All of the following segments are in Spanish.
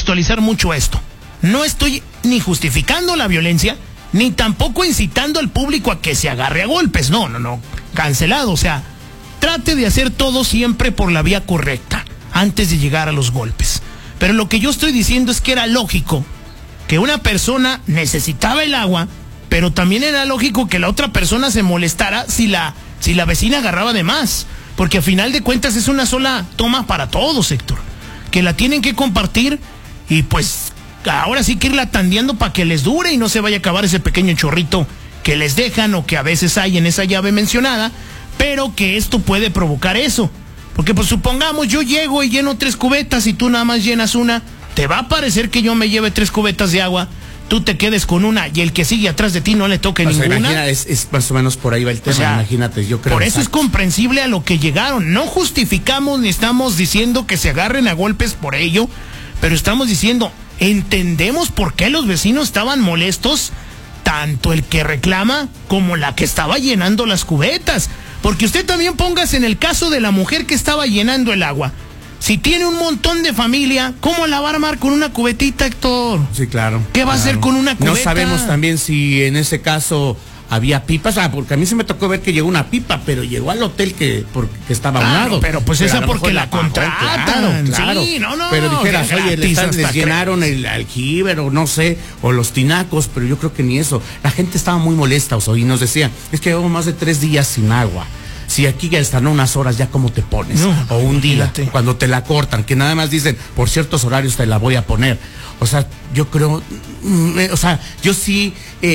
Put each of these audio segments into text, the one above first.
contextualizar mucho esto. No estoy ni justificando la violencia, ni tampoco incitando al público a que se agarre a golpes. No. Cancelado. O sea, trate de hacer todo siempre por la vía correcta, antes de llegar a los golpes. Pero lo que yo estoy diciendo es que era lógico que una persona necesitaba el agua, pero también era lógico que la otra persona se molestara si la vecina agarraba de más. Porque a final de cuentas es una sola toma para todos, Héctor. Que la tienen que compartir y pues ahora sí que irla tandeando para que les dure y no se vaya a acabar ese pequeño chorrito que les dejan o que a veces hay en esa llave mencionada, pero que esto puede provocar eso. Porque pues supongamos yo llego y lleno 3 cubetas y tú nada más llenas una, te va a parecer que yo me lleve 3 cubetas de agua, tú te quedes con una y el que sigue atrás de ti no le toque ninguna. Imagina, es más o menos por ahí va el tema, o sea, imagínate, yo creo. Por eso es comprensible a lo que llegaron. No justificamos ni estamos diciendo que se agarren a golpes por ello, pero estamos diciendo, entendemos por qué los vecinos estaban molestos, tanto el que reclama como la que estaba llenando las cubetas. Porque usted también póngase en el caso de la mujer que estaba llenando el agua. Si tiene un montón de familia, ¿cómo la va a armar con una cubetita, Héctor? Sí, claro. ¿Qué va a hacer con una cubeta? No sabemos también si en ese caso había pipas, porque a mí se me tocó ver que llegó una pipa, pero llegó al hotel que estaba a un lado. Pero pues esa porque la contratan. Claro. Sí, no. Pero dijeras, oye, les llenaron el aljiber o no sé, o los tinacos, pero yo creo que ni eso. La gente estaba muy molesta, y nos decían, es que llevamos más de 3 días sin agua. Si aquí ya están unas horas, ya cómo te pones. No, o un día, cuando te la cortan, que nada más dicen, por ciertos horarios te la voy a poner. O sea, yo creo, yo sí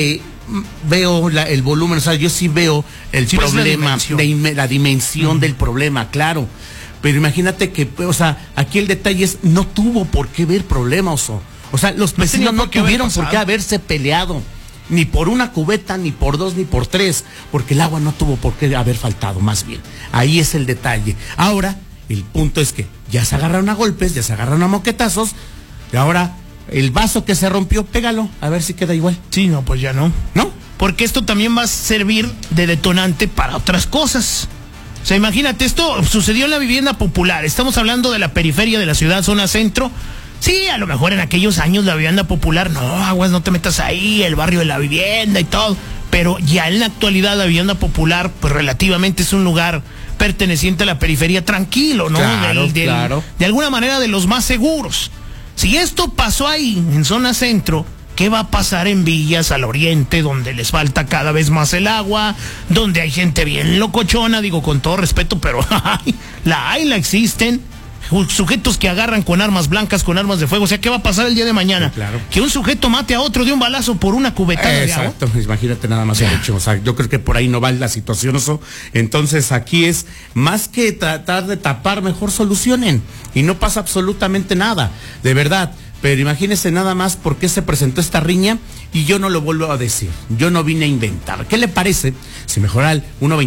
veo el volumen, o sea, yo sí veo el problema, la dimensión del problema, claro. Pero imagínate que, aquí el detalle es, no tuvo por qué ver problema, Oso. O sea, los vecinos no tuvieron por qué haberse peleado. Ni por una cubeta, ni por 2, ni por 3, porque el agua no tuvo por qué haber faltado, más bien. Ahí es el detalle. Ahora, el punto es que ya se agarraron a golpes, ya se agarraron a moquetazos, y ahora el vaso que se rompió, pégalo, a ver si queda igual. Sí, no, pues ya no. ¿No? Porque esto también va a servir de detonante para otras cosas. O sea, imagínate, esto sucedió en la vivienda popular. Estamos hablando de la periferia de la ciudad, zona centro. Sí, a lo mejor en aquellos años la vivienda popular, no, aguas, no te metas ahí, el barrio de la vivienda y todo. Pero ya en la actualidad la vivienda popular, pues relativamente es un lugar perteneciente a la periferia tranquilo, ¿no? Claro. De alguna manera de los más seguros. Si esto pasó ahí, en zona centro, ¿qué va a pasar en villas al oriente, donde les falta cada vez más el agua, donde hay gente bien locochona, digo con todo respeto, pero la existen? Sujetos que agarran con armas blancas, con armas de fuego. O sea, ¿qué va a pasar el día de mañana? Sí, claro. Que un sujeto mate a otro de un balazo por una cubetada de agua. Exacto, imagínate nada más el hecho. O sea, yo creo que por ahí no va la situación, Oso. Entonces aquí es más que tratar de tapar, mejor solucionen. Y no pasa absolutamente nada, de verdad. Pero imagínense nada más por qué se presentó esta riña y yo no lo vuelvo a decir. Yo no vine a inventar. ¿Qué le parece si mejor al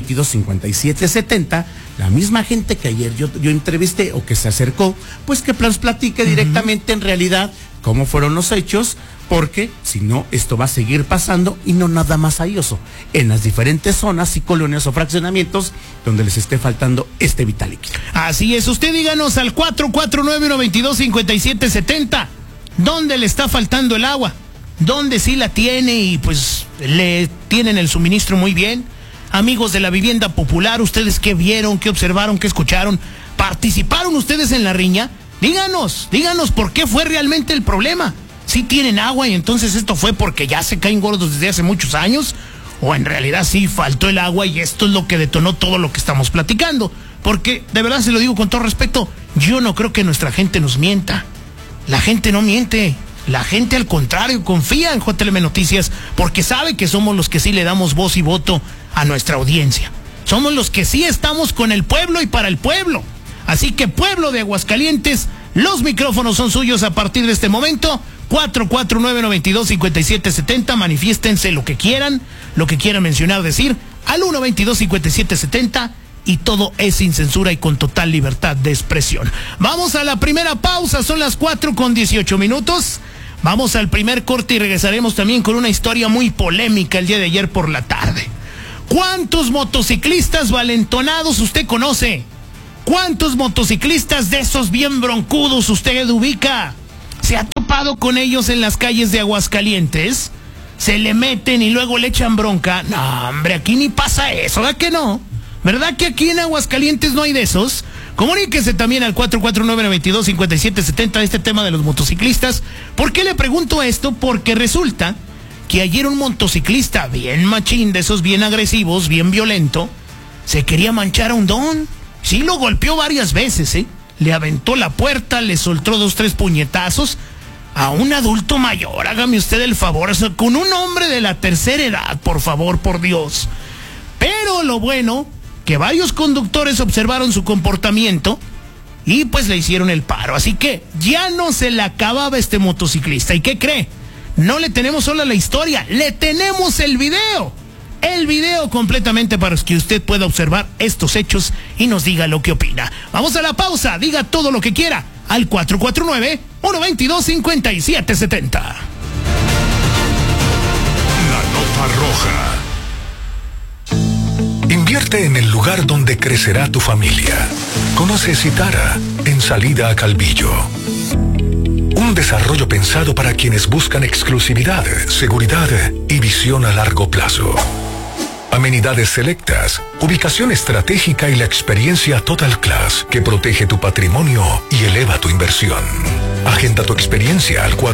122-5770, la misma gente que ayer yo entrevisté o que se acercó, pues que nos platique directamente en realidad cómo fueron los hechos? Porque si no, esto va a seguir pasando y no nada más ahí, Oso, en las diferentes zonas y colonias o fraccionamientos donde les esté faltando este vital líquido. Así es, usted díganos al 449-122-5770, ¿dónde le está faltando el agua? ¿Dónde sí la tiene y pues le tienen el suministro muy bien? Amigos de la vivienda popular, ¿ustedes qué vieron, qué observaron, qué escucharon? ¿Participaron ustedes en la riña? Díganos por qué fue realmente el problema. ¿Sí tienen agua y entonces esto fue porque ya se caen gordos desde hace muchos años? ¿O en realidad sí faltó el agua y esto es lo que detonó todo lo que estamos platicando? Porque, de verdad se lo digo con todo respeto, yo no creo que nuestra gente nos mienta. La gente no miente. La gente al contrario confía en JLM Noticias porque sabe que somos los que sí le damos voz y voto a nuestra audiencia. Somos los que sí estamos con el pueblo y para el pueblo. Así que, pueblo de Aguascalientes, los micrófonos son suyos a partir de este momento. 449-92-5770, manifiéstense lo que quieran mencionar, decir, al 122-5770, y todo es sin censura y con total libertad de expresión. Vamos a la primera pausa, son las 4:18. Vamos al primer corte y regresaremos también con una historia muy polémica el día de ayer por la tarde. ¿Cuántos motociclistas valentonados usted conoce? ¿Cuántos motociclistas de esos bien broncudos usted ubica? ¿Se ha topado con ellos en las calles de Aguascalientes? Se le meten y luego le echan bronca. No, hombre, aquí ni pasa eso, ¿verdad que no? ¿Verdad que aquí en Aguascalientes no hay de esos? Comuníquese también al 449-92-5770 este tema de los motociclistas. ¿Por qué le pregunto esto? Porque resulta que ayer un motociclista bien machín, de esos bien agresivos, bien violento, se quería manchar a un don. Sí, lo golpeó varias veces, ¿eh? Le aventó la puerta, le soltó 2-3 puñetazos a un adulto mayor. Hágame usted el favor, o sea, con un hombre de la tercera edad, por favor, por Dios. Pero lo bueno, que varios conductores observaron su comportamiento y pues le hicieron el paro. Así que ya no se le acababa este motociclista. ¿Y qué cree? No le tenemos solo la historia, le tenemos el video. El video completamente para que usted pueda observar estos hechos y nos diga lo que opina. Vamos a la pausa, diga todo lo que quiera al 449-122-5770. La nota roja. Invierte en el lugar donde crecerá tu familia. Conoce Citara en salida a Calvillo. Un desarrollo pensado para quienes buscan exclusividad, seguridad y visión a largo plazo. Amenidades selectas, ubicación estratégica y la experiencia Total Class que protege tu patrimonio y eleva tu inversión. Agenda tu experiencia al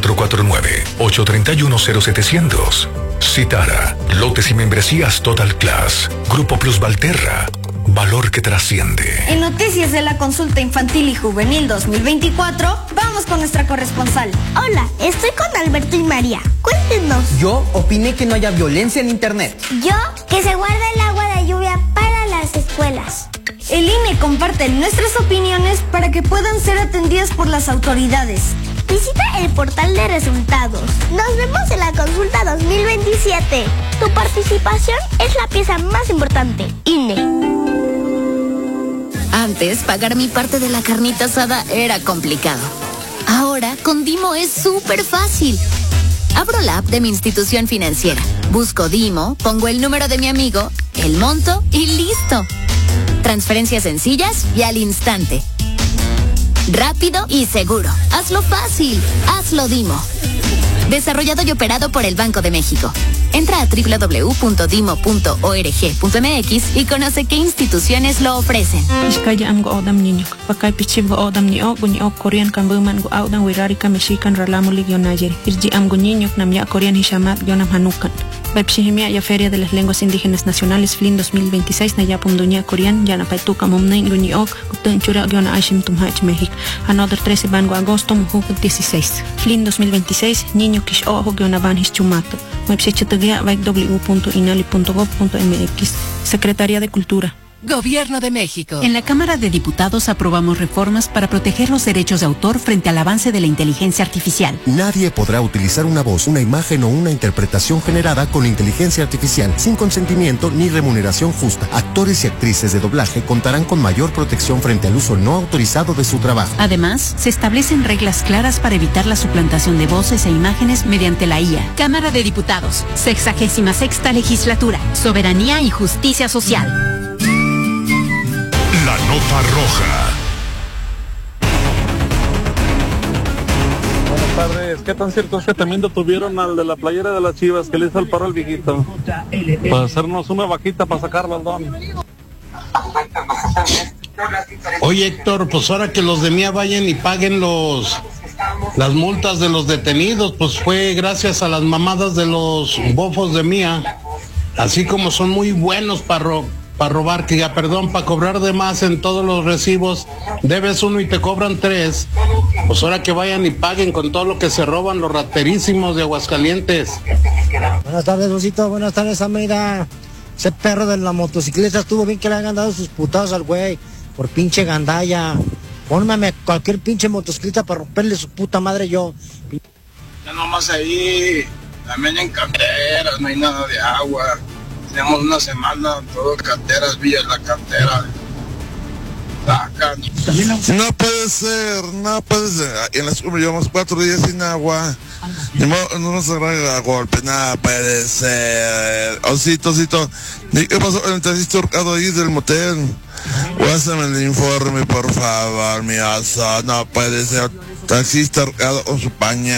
449-831-0700. Citara, lotes y membresías Total Class. Grupo Plus Valterra, valor que trasciende. En noticias de la consulta infantil y juvenil 2024, vamos con nuestra corresponsal. Hola, estoy con Alberto y María. Cuéntenos. Yo opiné que no haya violencia en internet. Yo, que se guarda el agua de lluvia para las escuelas. El INE comparte nuestras opiniones para que puedan ser atendidas por las autoridades. Visita el portal de resultados. Nos vemos en la consulta 2027. Tu participación es la pieza más importante. INE. Antes, pagar mi parte de la carnita asada era complicado. Ahora, con Dimo es súper fácil. Abro la app de mi institución financiera, busco Dimo, pongo el número de mi amigo, el monto y listo. Transferencias sencillas y al instante. Rápido y seguro. Hazlo fácil. Hazlo Dimo. Desarrollado y operado por el Banco de México. Entra a www.dimo.org.mx y conoce qué instituciones lo ofrecen. Ya Feria de las Lenguas Indígenas Nacionales FLIN 2026 Nayapum Duña Corean Yana Paituca Momnain Guñiok Kutenchura Giona Ashim Tumhach México. Another 13 Bango Agosto Mujuk 16 FLIN 2026 Niño Kish Ojo Giona Banhis Chumato website www.inali.gov.mx. Secretaría de Cultura. Gobierno de México. En la Cámara de Diputados aprobamos reformas para proteger los derechos de autor frente al avance de la inteligencia artificial. Nadie podrá utilizar una voz, una imagen o una interpretación generada con inteligencia artificial sin consentimiento ni remuneración justa. Actores y actrices de doblaje contarán con mayor protección frente al uso no autorizado de su trabajo. Además, se establecen reglas claras para evitar la suplantación de voces e imágenes mediante la IA. Cámara de Diputados, 66ª Legislatura, Soberanía y Justicia Social. La nota roja. Buenas tardes. ¿Qué tan cierto es que también detuvieron al de la playera de las Chivas que le hizo el paro al viejito? Para hacernos una vaquita para sacarlo al don. Oye, Héctor, pues ahora que los de Mía vayan y paguen las multas de los detenidos, pues fue gracias a las mamadas de los bofos de Mía. Así como son muy buenos para robar, para cobrar de más en todos los recibos, debes uno y te cobran 3. Pues ahora que vayan y paguen con todo lo que se roban los raterísimos de Aguascalientes. Buenas tardes, Rosito. Buenas tardes, Almeida. Ese perro de la motocicleta estuvo bien que le hayan dado sus putados al güey por pinche gandalla. Pónmame cualquier pinche motocicleta para romperle su puta madre yo. Ya nomás ahí, también en canteras, no hay nada de agua. Tenemos una semana, todo canteras, villas la cantera. No puede ser. En la escuela llevamos 4 días sin agua. No nos agarra a golpe, nada puede ser. Osito, ¿qué pasó en el taxista Hurcado ahí del motel? Pásame el informe, por favor, mi oso. No puede ser. Taxista con su pañal.